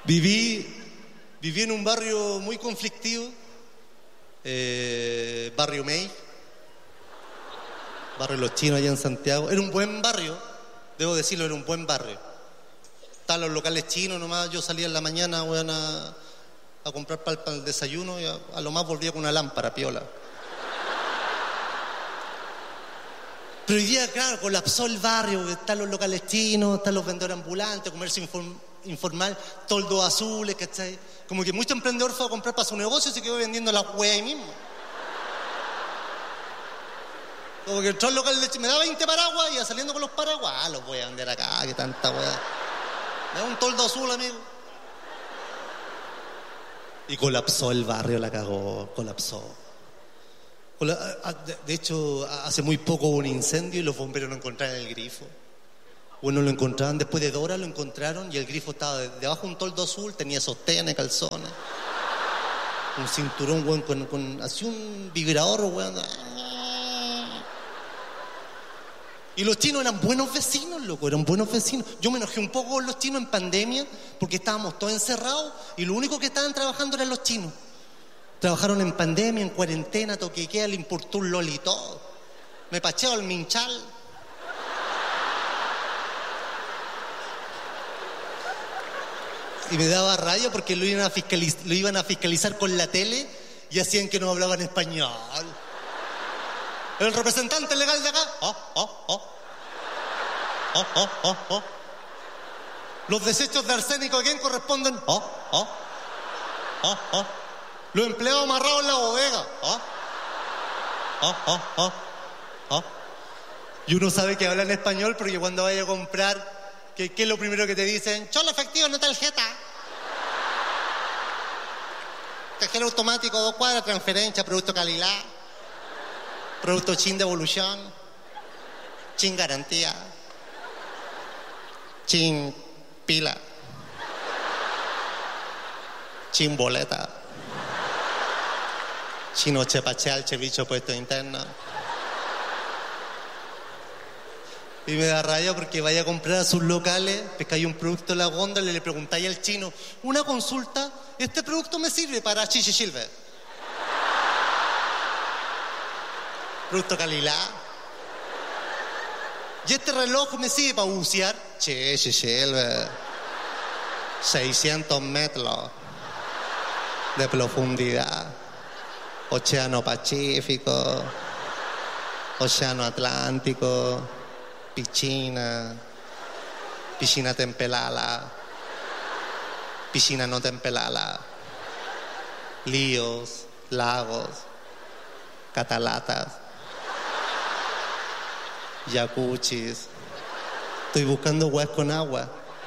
Viví en un barrio muy conflictivo, barrio May, barrio Los Chinos allá en Santiago. Era un buen barrio, debo decirlo, era un buen barrio. Estaban los locales chinos nomás, yo salía en la mañana, weón, a comprar pan para el desayuno y a lo más volvía con una lámpara, piola. Pero hoy día, claro, colapsó el barrio, están los locales chinos, están los vendedores ambulantes, comercio informal, toldos azules, ¿cachai? Como que mucho emprendedor fue a comprar para su negocio y se quedó vendiendo la hueá ahí mismo. Como que entró al local de me da 20 paraguas y iba saliendo con los paraguas, los voy a vender acá, que tanta hueá. Me da un toldo azul, amigo. Y colapsó el barrio, la cagó, colapsó. De hecho, hace muy poco hubo un incendio y los bomberos no encontraron el grifo. Bueno, lo encontraron después de 2 horas, lo encontraron y el grifo estaba debajo de un toldo azul, tenía sostenes, calzones, un cinturón, weón, con así un vibrador, weón. Y los chinos eran buenos vecinos, loco, eran buenos vecinos. Yo me enojé un poco con los chinos en pandemia porque estábamos todos encerrados y lo único que estaban trabajando eran los chinos. Trabajaron en pandemia, en cuarentena, toque queda, le importó un loli todo. Me pacheo al minchal. Y me daba raya porque lo iban a fiscalizar con la tele y hacían que no hablaban español. El representante legal de acá. Los desechos de arsénico, ¿a quién corresponden? Los empleados amarrados en la bodega. Y uno sabe que hablan español porque cuando vaya a comprar, ¿qué es lo primero que te dicen? Cholo efectivo, no tarjeta. Cajero automático, 2 cuadras, transferencia, producto calidad. Producto chin devolución. Chin garantía. Chin pila. Chin boleta. Chino chepacheal, chevicho puesto interno. Y me da raya porque vaya a comprar a sus locales, pescáis un producto en la góndola y le preguntáis al chino, una consulta, ¿este producto me sirve para chichichilve? Producto calidad. ¿Y este reloj me sirve para bucear? Chichichilve. 600 metros de profundidad. Océano Pacífico, Océano Atlántico, piscina tempelada, piscina no tempelada, ríos, lagos, cataratas, jacuzzis. Estoy buscando hueás con agua.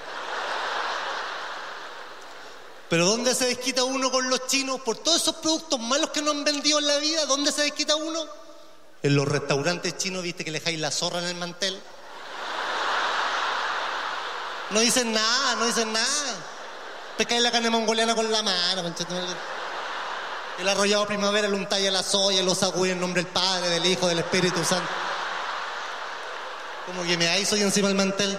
Pero ¿dónde se desquita uno con los chinos por todos esos productos malos que nos han vendido en la vida? ¿Dónde se desquita uno? En los restaurantes chinos, ¿viste que le dejáis la zorra en el mantel? No dicen nada, no dicen nada. Pescáis la carne mongoliana con la mano. El arrollado primavera, el untalla, la soya, los agüey en nombre del Padre, del Hijo, del Espíritu Santo. Como que me hay soy encima del mantel.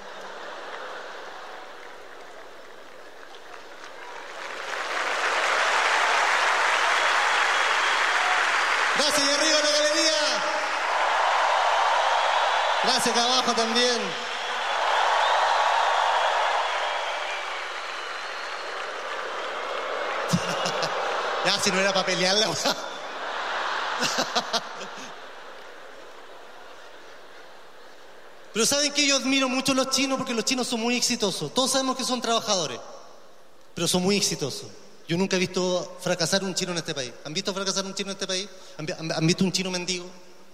Gracias, y arriba la galería. Gracias, acá abajo también. Ya, si no era para pelearla. Pero ¿saben qué? Yo admiro mucho a los chinos porque los chinos son muy exitosos. Todos sabemos que son trabajadores, pero son muy exitosos. Yo nunca he visto fracasar un chino en este país. ¿Han visto fracasar un chino en este país? ¿Han visto un chino mendigo?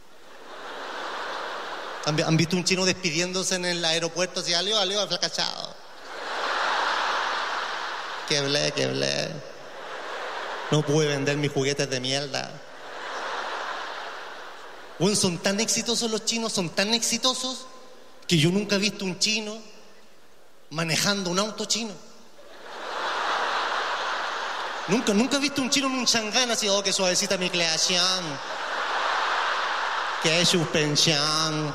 ¿Han visto un chino despidiéndose en el aeropuerto así, alió, fracasado? Que blé. No pude vender mis juguetes de mierda. Bueno, son tan exitosos los chinos, son tan exitosos que yo nunca he visto un chino manejando un auto chino. Nunca he visto un chino en un Chang'an así, oh, qué suavecita mi creación. Qué suspensión.